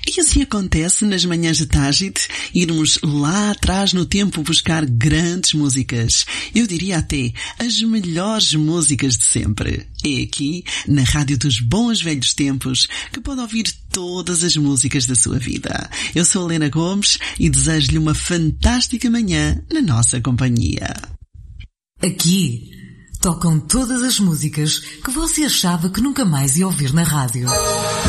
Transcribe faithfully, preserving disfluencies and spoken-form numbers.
E assim acontece nas manhãs de Tágite, irmos lá atrás no tempo buscar grandes músicas. Eu diria até as melhores músicas de sempre. É aqui, na Rádio dos Bons Velhos Tempos, que pode ouvir todas as músicas da sua vida. Eu sou Helena Gomes e desejo-lhe uma fantástica manhã na nossa companhia. Aqui tocam todas as músicas que você achava que nunca mais ia ouvir na rádio.